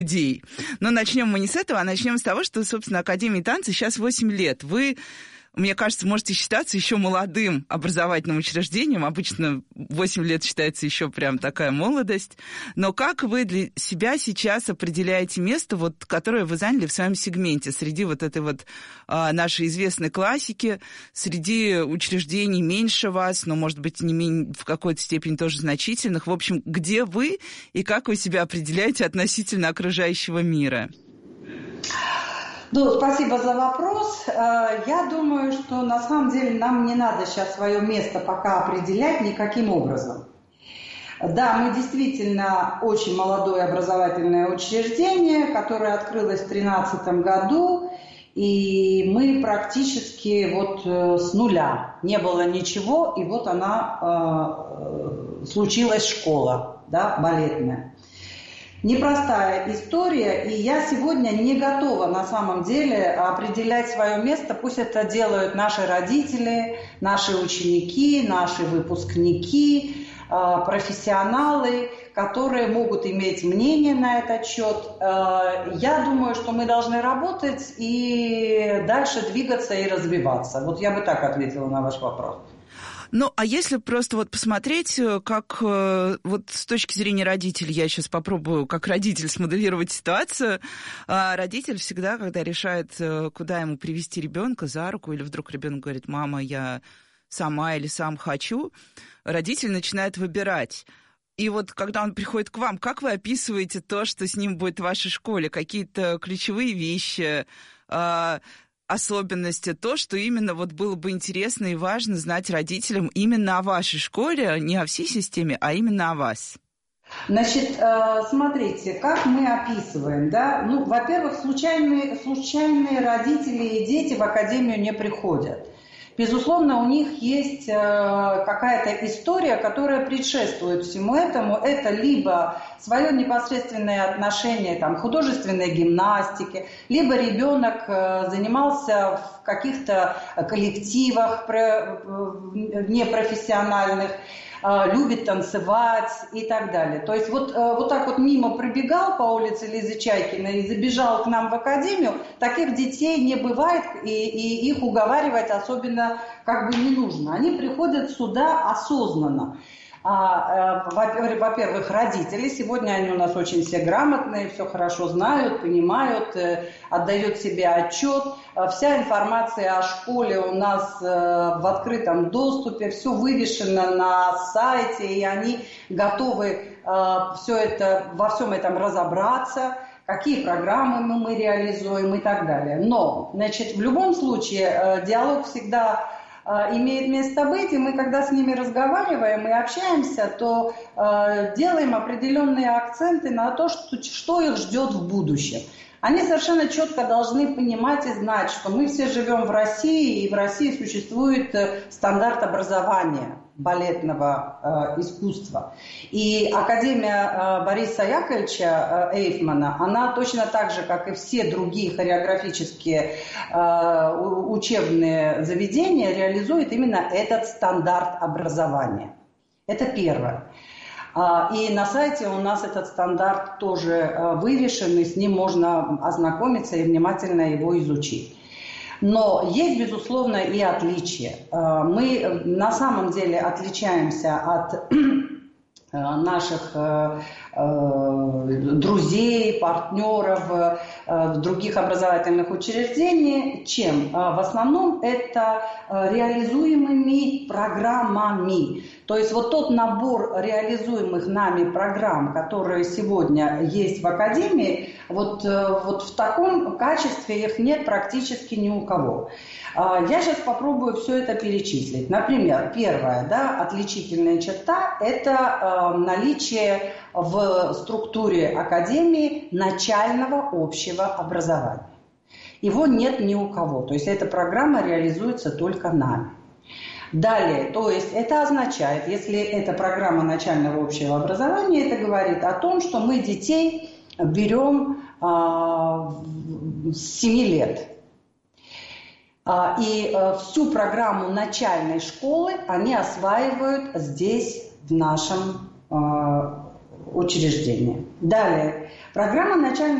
людей. Но начнем мы не с этого, а начнем с того, что, собственно, Академии танца сейчас 8 лет. Вы, мне кажется, можете считаться еще молодым образовательным учреждением. Обычно 8 лет считается еще прям такая молодость. Но как вы для себя сейчас определяете место, вот, которое вы заняли в своем сегменте, среди вот этой вот нашей известной классики, среди учреждений меньше вас, но, может быть, в какой-то степени тоже значительных. В общем, где вы и как вы себя определяете относительно окружающего мира? Ну, спасибо за вопрос. Я думаю, что на самом деле нам не надо сейчас свое место пока определять никаким образом. Да, мы действительно очень молодое образовательное учреждение, которое открылось в 2013 году, и мы практически вот с нуля. Не было ничего, и вот случилась школа, да, балетная. Непростая история, и я сегодня не готова на самом деле определять свое место. Пусть это делают наши родители, наши ученики, наши выпускники, профессионалы, которые могут иметь мнение на этот счет. Я думаю, что мы должны работать и дальше двигаться и развиваться. Вот я бы так ответила на ваш вопрос. Ну, а если просто вот посмотреть, как вот с точки зрения родителей, я сейчас попробую как родитель смоделировать ситуацию. Родитель всегда, когда решает, куда ему привести ребенка за руку, или вдруг ребенок говорит: мама, я сама или сам хочу, родитель начинает выбирать. И вот когда он приходит к вам, как вы описываете то, что с ним будет в вашей школе? Какие-то ключевые вещи, особенности, то, что именно вот было бы интересно и важно знать родителям именно о вашей школе, не о всей системе, а именно о вас? Значит, смотрите, как мы описываем, да? Ну, во-первых, случайные родители и дети в академию не приходят. Безусловно, у них есть какая-то история, которая предшествует всему этому. Это либо свое непосредственное отношение к художественной гимнастике, либо ребенок занимался в каких-то коллективах непрофессиональных, любит танцевать и так далее. То есть вот так вот мимо пробегал по улице Лизы Чайкиной и забежал к нам в академию, таких детей не бывает, и их уговаривать особенно не нужно. Они приходят сюда осознанно. Во-первых, родители. Сегодня они у нас очень все грамотные, все хорошо знают, понимают, отдают себе отчет. Вся информация о школе у нас в открытом доступе, все вывешено на сайте, и они готовы во всем этом разобраться, какие программы мы реализуем и так далее. Но, в любом случае, диалог всегда имеет место быть, и мы, когда с ними разговариваем и общаемся, то делаем определенные акценты на то, что их ждет в будущем. Они совершенно четко должны понимать и знать, что мы все живем в России, и в России существует стандарт образования балетного искусства. И Академия Бориса Яковлевича Эйфмана, она точно так же, как и все другие хореографические учебные заведения, реализует именно этот стандарт образования. Это первое. И на сайте у нас этот стандарт тоже вывешен, и с ним можно ознакомиться и внимательно его изучить. Но есть, безусловно, и отличия. Мы на самом деле отличаемся от наших друзей, партнеров, других образовательных учреждений, чем в основном это реализуемыми программами. То есть вот тот набор реализуемых нами программ, которые сегодня есть в Академии, вот в таком качестве их нет практически ни у кого. Я сейчас попробую все это перечислить. Например, первая, отличительная черта – это наличие в структуре Академии начального общего образования. Его нет ни у кого. То есть эта программа реализуется только нами. Далее, то есть это означает, если это программа начального общего образования, это говорит о том, что мы детей берем с 7 лет. И всю программу начальной школы они осваивают здесь, в нашем учреждения. Далее. Программа начальной